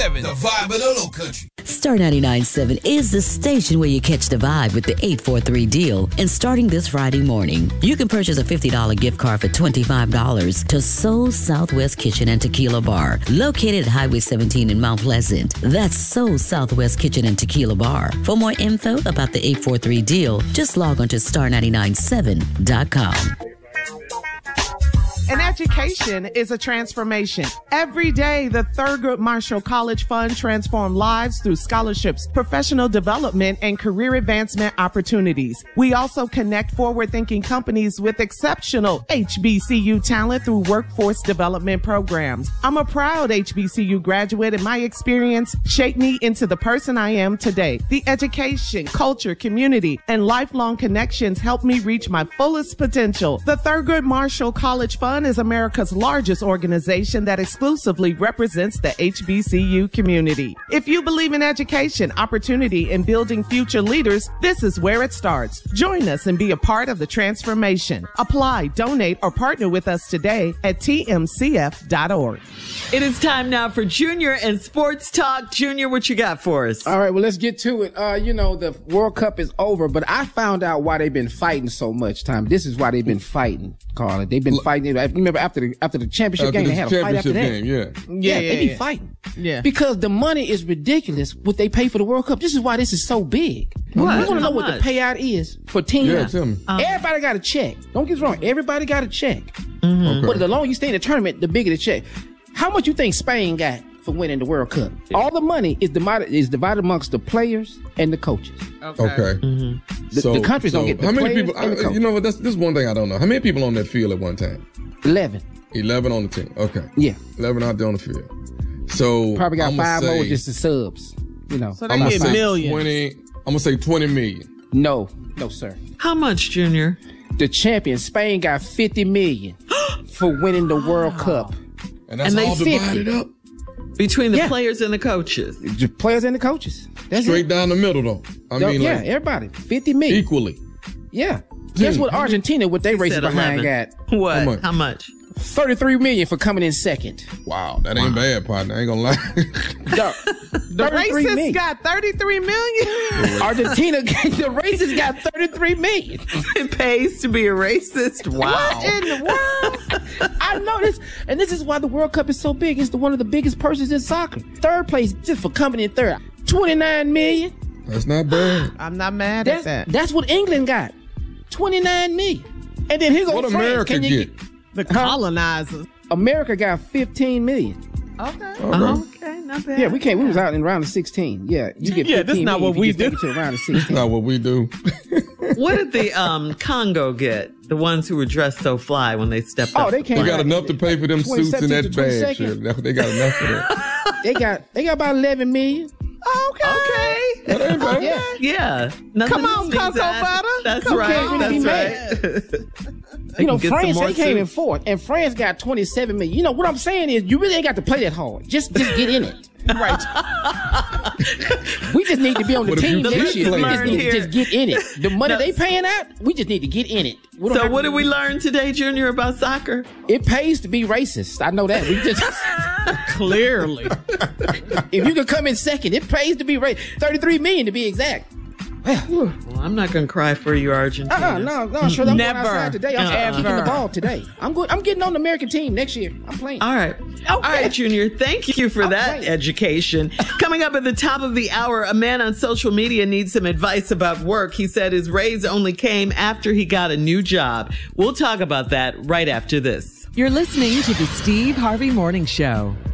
The vibe of the low country. Star 99.7 is the station where you catch the vibe with the 843 deal. And starting this Friday morning, you can purchase a $50 gift card for $25 to Soul Southwest Kitchen and Tequila Bar, located at Highway 17 in Mount Pleasant. That's Soul Southwest Kitchen and Tequila Bar. For more info about the 843 deal, just log on to star997.com. An education is a transformation. Every day, the Thurgood Marshall College Fund transforms lives through scholarships, professional development, and career advancement opportunities. We also connect forward-thinking companies with exceptional HBCU talent through workforce development programs. I'm a proud HBCU graduate, and my experience shaped me into the person I am today. The education, culture, community, and lifelong connections helped me reach my fullest potential. The Thurgood Marshall College Fund is America's largest organization that exclusively represents the HBCU community. If you believe in education, opportunity, and building future leaders, this is where it starts. Join us and be a part of the transformation. Apply, donate, or partner with us today at tmcf.org. It is time now for Junior and Sports Talk. Junior, what you got for us? All right, well, let's get to it. The World Cup is over, but I found out why they've been fighting so much time. This is why they've been fighting, Carla. They've been fighting. Remember after the championship game, they had a fight after that. They be fighting. Yeah. Because the money is ridiculous what they pay for the World Cup. This is why this is so big. What? You want to know what the payout is for teams? Yeah, tell me. Everybody got a check. Don't get us wrong. Everybody got a check. Mm-hmm. Okay. But the longer you stay in the tournament, the bigger the check. How much you think Spain got for winning the World Cup? All the money is divided amongst the players and the coaches. Okay. Mm-hmm. The countries don't get the how many players people? and the coaches. You know what? This is one thing I don't know. How many people on that field at one time? 11. 11 on the team. Okay. Yeah. 11 out there on the field. So Probably got I'ma 5 say- more just the subs. So they I'ma get say millions. 20. I'm gonna say 20 million. No, sir. How much, Junior? The champion, Spain, got 50 million for winning the World Cup. And that's And they all 50. divided up. Between the Yeah. players and the coaches. The players and the coaches. That's Straight it. down the middle though. I mean, like everybody. 50 million. equally. Yeah. Guess what Argentina, what they racing said behind 11. got? What? How much? 33 million for coming in second. Wow, that ain't bad, partner. I ain't gonna lie. The racists got 33 million. Argentina, the racists got 33 million. It pays to be a racist? Wow. What in the world? I know this, and this is why the World Cup is so big. It's one of the biggest purses in soccer. Third place, just for coming in third, 29 million. That's not bad. I'm not mad at that. That's what England got, 29 million. And then here goes What France. America Can you get? The colonizers. America got 15 million. Okay. Okay, not bad. Yeah, we came. We was out in round of 16. Yeah, you get 15 Yeah, this is not million what if you we just make do. it to the round of 16. Not what we do. What did the Congo get? The ones who were dressed so fly when they stepped up. They came. We got enough to pay for them suits and 22nd that to badge. 22nd. They got enough for that. They got about 11 million. Okay. That ain't bad. Yeah. Yeah. Nothing Come on, to sneeze Cocoa at. Butter. That's Cocoa right. can't really That's be right. You know, can get some France, more they came in suits. fourth, and France got 27 million. You know, what I'm saying is, you really ain't got to play that hard. Just get in it. Right. We just need to be on the But if team you next year. We learn just need here- to just get in it. The money No. they paying out, we just need to get in it. We don't So have what to- did we learn today, Junior, about soccer? It pays to be racist. I know that. We just Clearly. if you can come in second, it pays to be racist. 33 million to be exact. Well, I'm not going to cry for you, Argentina. No, sure. I'm Never. going outside today. I'm kicking the ball today. I'm good. I'm getting on the American team next year. I'm playing. All right. All right, Junior. Thank you for that playing. education. Coming up at the top of the hour, a man on social media needs some advice about work. He said his raise only came after he got a new job. We'll talk about that right after this. You're listening to the Steve Harvey Morning Show.